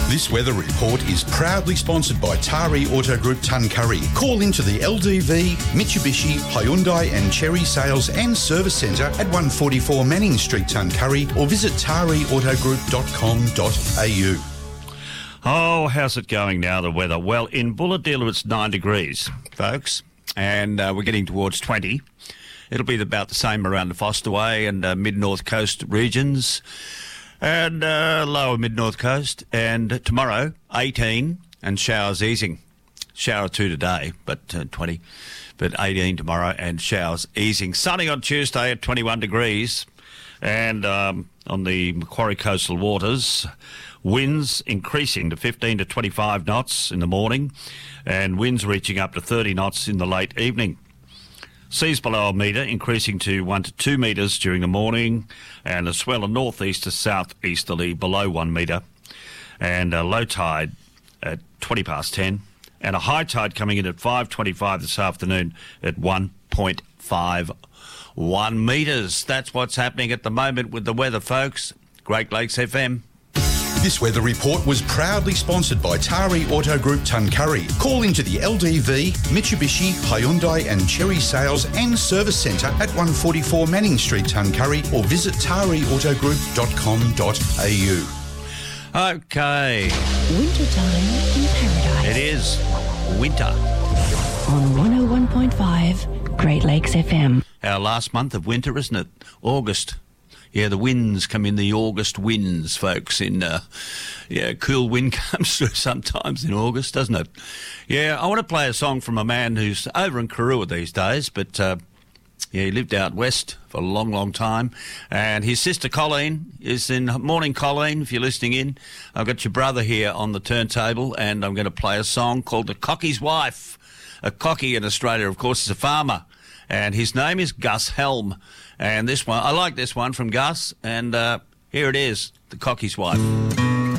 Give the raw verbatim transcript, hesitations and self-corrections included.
This weather report is proudly sponsored by Tari Auto Group Tuncurry. Call into the L D V, Mitsubishi, Hyundai and Chery Sales and Service Centre at one forty-four Manning Street, Tuncurry, or visit tari auto group dot com dot a u. Oh, how's it going now, the weather? Well, in Bulahdelah it's nine degrees, folks, and uh, we're getting towards twenty. It'll be about the same around the Fosterway and uh, mid-north coast regions and uh, lower mid-north coast. And tomorrow, eighteen and showers easing. Shower two today, but uh, twenty. But eighteen tomorrow and showers easing. Sunny on Tuesday at twenty-one degrees. And um, on the Macquarie coastal waters, winds increasing to fifteen to twenty-five knots in the morning and winds reaching up to thirty knots in the late evening. Seas below a metre, increasing to one to two metres during the morning, and a swell of north-east to south-easterly below one metre, and a low tide at twenty past ten, and a high tide coming in at five twenty-five this afternoon at one point five one metres. That's what's happening at the moment with the weather, folks. Great Lakes F M. This weather report was proudly sponsored by Tari Auto Group Tuncurry. Call into the L D V, Mitsubishi, Hyundai and Chery Sales and Service Centre at one forty-four Manning Street, Tuncurry, or visit tari auto group dot com dot a u. Okay. Wintertime in paradise. It is winter. On one oh one point five Great Lakes F M. Our last month of winter, isn't it? August. Yeah, the winds come in, the August winds, folks. In uh, yeah, cool wind comes through sometimes in August, doesn't it? Yeah, I want to play a song from a man who's over in Karua these days, but uh, yeah, he lived out west for a long, long time. And his sister Colleen is in. Morning, Colleen, if you're listening in. I've got your brother here on the turntable, and I'm going to play a song called The Cockie's Wife. A cocky in Australia, of course, is a farmer, and his name is Gus Helm. And this one, I like this one from Gus, and uh, here it is, The Cockie's Wife.